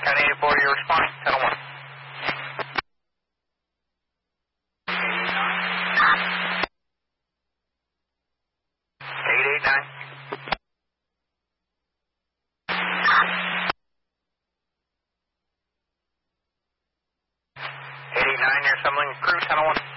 County 84, you're responding, Channel 1. 889. 889, you're assembling crew, Channel 1.